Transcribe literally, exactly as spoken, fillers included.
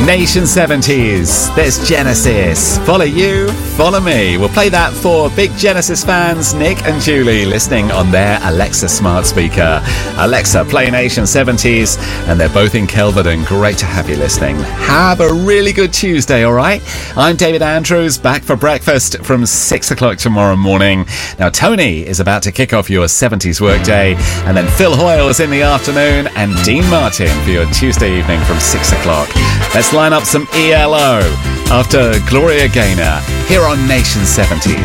Nation seventies, there's Genesis. Follow you, follow me. We'll play that for big Genesis fans, Nick and Julie, listening on their Alexa smart speaker. Alexa, play Nation seventies, and they're both in Kelvedon. Great to have you listening. Have a really good Tuesday, all right? I'm David Andrews, back for breakfast from six o'clock tomorrow morning. Now, Tony is about to kick off your seventies workday, and then Phil Hoyle is in the afternoon, and Dean Martin for your Tuesday evening from six o'clock. Let's line up some E L O after Gloria Gaynor here on Nation seventies.